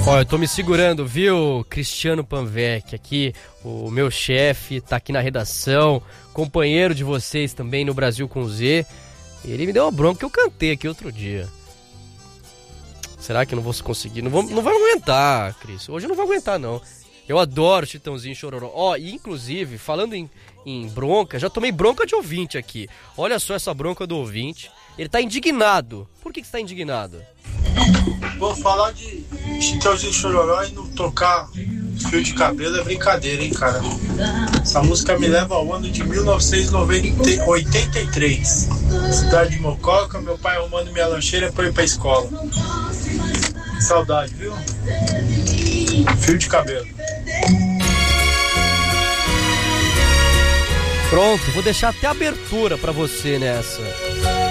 Ó, eu tô me segurando, viu, Cristiano Panvec, aqui, o meu chefe, tá aqui na redação, companheiro de vocês também no Brasil com Z. Ele me deu uma bronca que eu cantei aqui outro dia. Será que eu não vou conseguir? Não vai aguentar, Cris. Hoje eu não vou aguentar, não. Eu adoro Chitãozinho e Chororó. Ó, e inclusive, falando em bronca, já tomei bronca de ouvinte aqui. Olha só essa bronca do ouvinte. Ele tá indignado. Por que você tá indignado? Vou falar de Chitãozinho e Chororó e não tocar Fio de Cabelo é brincadeira, hein, cara? Essa música me leva ao ano de 1983. Cidade de Mococa, meu pai arrumando minha lancheira pra ir pra escola. Saudade, viu? Fio de Cabelo. Pronto, vou deixar até abertura pra você nessa.